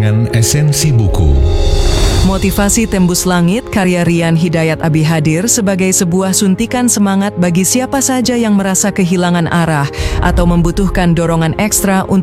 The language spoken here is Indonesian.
dengan esensi buku. Motivasi Tembus Langit karya Rian Hidayat Abi hadir sebagai sebuah suntikan semangat bagi siapa saja yang merasa kehilangan arah atau membutuhkan dorongan ekstra untuk